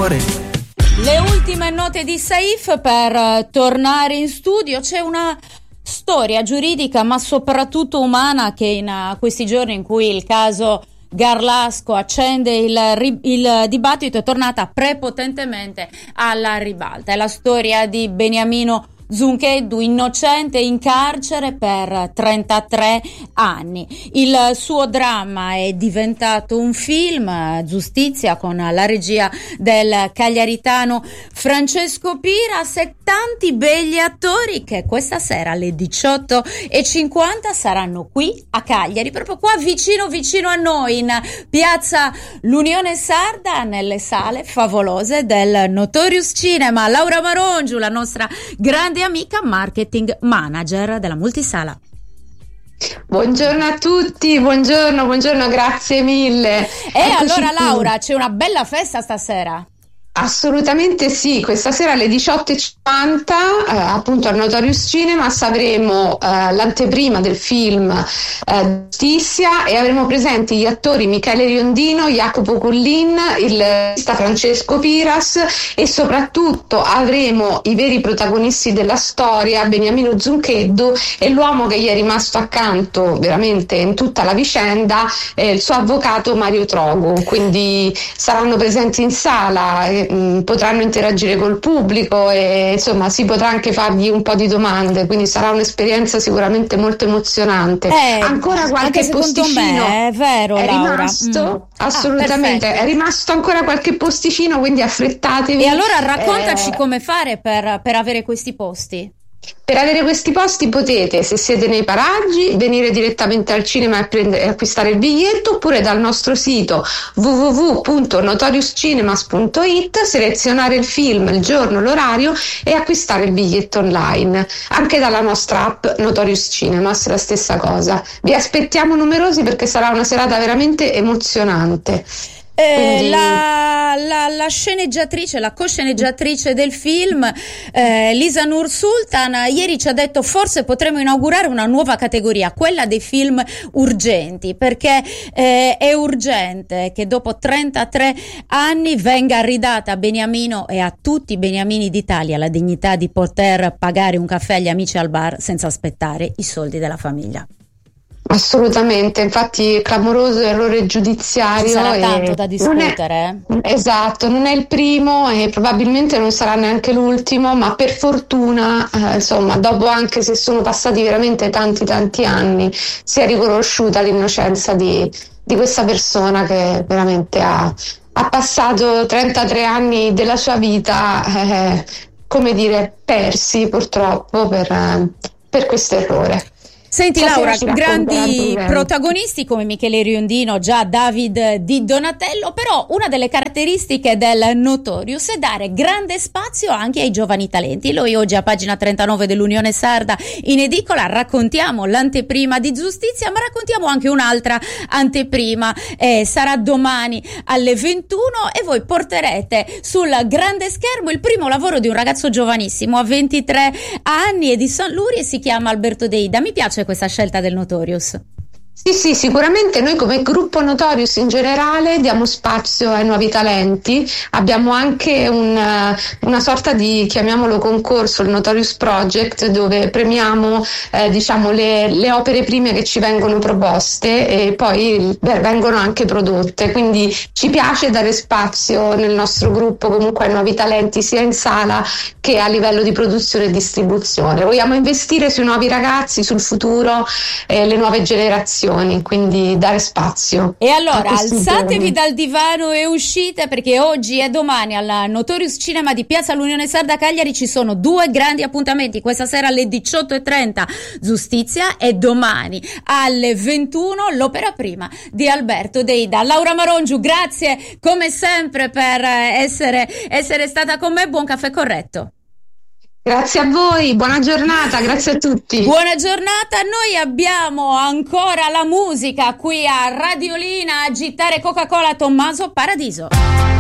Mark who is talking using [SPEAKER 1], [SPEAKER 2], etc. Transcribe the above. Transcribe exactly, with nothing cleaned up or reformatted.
[SPEAKER 1] cuore.
[SPEAKER 2] Le ultime note di Saif per tornare in studio. C'è una storia giuridica ma soprattutto umana che in uh, questi giorni in cui il caso Garlasco accende il, il dibattito è tornata prepotentemente alla ribalta. È la storia di Beniamino Zuncheddu, innocente in carcere per trentatré anni. Il suo dramma è diventato un film, Giustizia, con la regia del cagliaritano Francesco Piras e tanti begli attori che questa sera alle diciotto e cinquanta saranno qui a Cagliari, proprio qua vicino vicino a noi, in piazza l'Unione Sarda, nelle sale favolose del Notorious Cinema. Laura Marongiu, la nostra grande amica marketing manager della Multisala.
[SPEAKER 3] Buongiorno a tutti, buongiorno, buongiorno, grazie mille.
[SPEAKER 2] E
[SPEAKER 3] Eccoci
[SPEAKER 2] allora
[SPEAKER 3] qui.
[SPEAKER 2] Laura, c'è una bella festa stasera.
[SPEAKER 3] Assolutamente sì, questa sera alle diciotto e cinquanta eh, appunto al Notorious Cinemas avremo eh, l'anteprima del film eh, Giustizia e avremo presenti gli attori Michele Riondino, Jacopo Cullin, il regista Francesco Piras e soprattutto avremo i veri protagonisti della storia, Beniamino Zuncheddu e l'uomo che gli è rimasto accanto veramente in tutta la vicenda, eh, il suo avvocato Mario Trogu, quindi saranno presenti in sala e potranno interagire col pubblico e insomma si potrà anche fargli un po' di domande, quindi sarà un'esperienza sicuramente molto emozionante.
[SPEAKER 2] Eh,
[SPEAKER 3] ancora qualche posticino
[SPEAKER 2] me, è vero,
[SPEAKER 3] è
[SPEAKER 2] Laura.
[SPEAKER 3] rimasto
[SPEAKER 2] Mm.
[SPEAKER 3] assolutamente,
[SPEAKER 2] Ah,
[SPEAKER 3] è rimasto ancora qualche posticino, quindi affrettatevi.
[SPEAKER 2] E allora raccontaci
[SPEAKER 3] eh,
[SPEAKER 2] come fare per, per avere questi posti.
[SPEAKER 3] Per avere questi posti potete, se siete nei paraggi, venire direttamente al cinema e, prendere, e acquistare il biglietto, oppure dal nostro sito w w w punto notorious cinemas punto i t, selezionare il film, il giorno, l'orario e acquistare il biglietto online. Anche dalla nostra app Notorious Cinemas la stessa cosa. Vi aspettiamo numerosi perché sarà una serata veramente emozionante.
[SPEAKER 2] Eh,
[SPEAKER 3] Quindi...
[SPEAKER 2] la, la, la sceneggiatrice, la co-sceneggiatrice del film, eh, Lisa Nur Sultan, ieri ci ha detto forse potremmo inaugurare una nuova categoria, quella dei film urgenti, perché eh, è urgente che dopo trentatré anni venga ridata a Beniamino e a tutti i Beniamini d'Italia la dignità di poter pagare un caffè agli amici al bar senza aspettare i soldi della famiglia.
[SPEAKER 3] Assolutamente, infatti clamoroso errore giudiziario.
[SPEAKER 2] Ci sarà
[SPEAKER 3] e
[SPEAKER 2] tanto da discutere.
[SPEAKER 3] Non è, esatto, non è il primo e probabilmente non sarà neanche l'ultimo, ma per fortuna, eh, insomma, dopo, anche se sono passati veramente tanti tanti anni, si è riconosciuta l'innocenza di, di questa persona che veramente ha, ha passato trentatré anni della sua vita, eh, come dire, persi purtroppo per, eh, per questo errore.
[SPEAKER 2] Senti
[SPEAKER 3] Stasera
[SPEAKER 2] Laura, grandi
[SPEAKER 3] bene.
[SPEAKER 2] protagonisti come Michele Riondino, già David Di Donatello, però una delle caratteristiche del Notorious è dare grande spazio anche ai giovani talenti. Noi oggi a pagina trentanove dell'Unione Sarda in edicola raccontiamo l'anteprima di Giustizia, ma raccontiamo anche un'altra anteprima, eh, sarà domani alle ventuno e voi porterete sul grande schermo il primo lavoro di un ragazzo giovanissimo, a ventitré anni, e di San Luri, e si chiama Alberto Deida. Mi piace questa scelta del Notorious.
[SPEAKER 3] Sì, sì, sicuramente noi come gruppo Notorious in generale diamo spazio ai nuovi talenti, abbiamo anche un, una sorta di, chiamiamolo concorso, il Notorious Project, dove premiamo eh, diciamo le, le opere prime che ci vengono proposte e poi beh, vengono anche prodotte, quindi ci piace dare spazio nel nostro gruppo comunque ai nuovi talenti sia in sala che a livello di produzione e distribuzione. Vogliamo investire sui nuovi ragazzi, sul futuro e le nuove generazioni, quindi dare spazio.
[SPEAKER 2] E allora alzatevi
[SPEAKER 3] giorni.
[SPEAKER 2] dal divano e uscite, perché oggi e domani al Notorious Cinema di Piazza l'Unione Sarda Cagliari ci sono due grandi appuntamenti. Questa sera alle diciotto e trenta Giustizia e domani alle ventuno l'opera prima di Alberto Deida. Laura Marongiu, grazie come sempre per essere, essere stata con me. Buon caffè corretto.
[SPEAKER 3] Grazie a voi, buona giornata, grazie a tutti.
[SPEAKER 2] Buona giornata, noi abbiamo ancora la musica qui a Radiolina, agitare Coca-Cola, Tommaso Paradiso.